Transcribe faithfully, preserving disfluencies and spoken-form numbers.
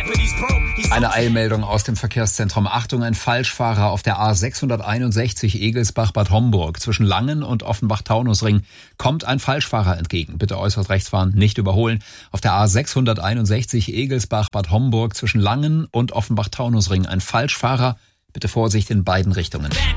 Eine Eilmeldung aus dem Verkehrszentrum. Achtung, ein Falschfahrer auf der A sechshunderteinundsechzig Egelsbach-Bad Homburg. Zwischen Langen und Offenbach-Taunusring kommt ein Falschfahrer entgegen. Bitte äußerst rechts fahren, nicht überholen. Auf der A sechshunderteinundsechzig Egelsbach-Bad Homburg zwischen Langen und Offenbach-Taunusring ein Falschfahrer. Bitte Vorsicht in beiden Richtungen.